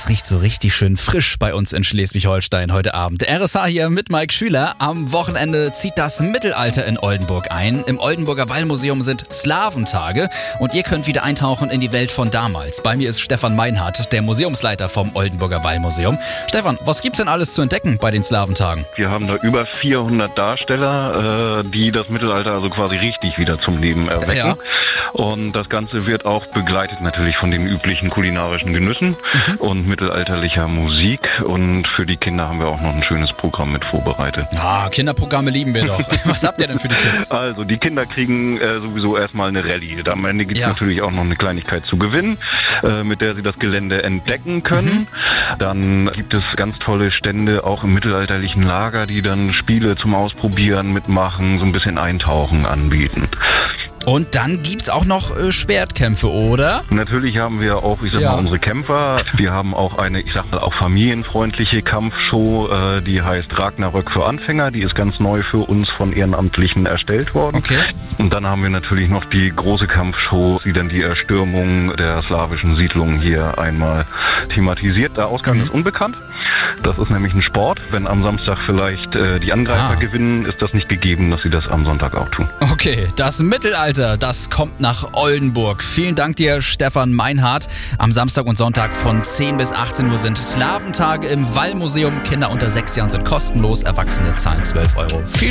Das riecht so richtig schön frisch bei uns in Schleswig-Holstein heute Abend. Der RSH hier mit Mike Schüler. Am Wochenende zieht das Mittelalter in Oldenburg ein. Im Oldenburger Wallmuseum sind Slaventage und ihr könnt wieder eintauchen in die Welt von damals. Bei mir ist Stefan Meinhardt, der Museumsleiter vom Oldenburger Wallmuseum. Stefan, was gibt's denn alles zu entdecken bei den Slaventagen? Wir haben da über 400 Darsteller, die das Mittelalter also quasi richtig wieder zum Leben erwecken. Ja. Und das Ganze wird auch begleitet natürlich von den üblichen kulinarischen Genüssen und mittelalterlicher Musik. Und für die Kinder haben wir auch noch ein schönes Programm mit vorbereitet. Ah, Kinderprogramme lieben wir doch. Was habt ihr denn für die Kids? Also die Kinder kriegen sowieso erstmal eine Rallye. Am Ende gibt es natürlich auch noch eine Kleinigkeit zu gewinnen, mit der sie das Gelände entdecken können. Dann gibt es ganz tolle Stände auch im mittelalterlichen Lager, die dann Spiele zum Ausprobieren mitmachen, so ein bisschen Eintauchen anbieten. Und dann gibt's auch noch Schwertkämpfe, oder? Natürlich haben wir auch, mal, unsere Kämpfer. Wir haben auch eine, auch familienfreundliche Kampfshow, die heißt Ragnarök für Anfänger. Die ist ganz neu für uns von Ehrenamtlichen erstellt worden. Okay. Und dann haben wir natürlich noch die große Kampfshow, die dann die Erstürmung der slawischen Siedlungen hier einmal thematisiert. Der Ausgang ist unbekannt. Das ist nämlich ein Sport. Wenn am Samstag vielleicht die Angreifer gewinnen, ist das nicht gegeben, dass sie das am Sonntag auch tun. Okay, das Mittelalter, das kommt nach Oldenburg. Vielen Dank dir, Stefan Meinhardt. Am Samstag und Sonntag von 10 bis 18 Uhr sind Slaventage im Wallmuseum. Kinder unter 6 Jahren sind kostenlos, Erwachsene zahlen 12 Euro.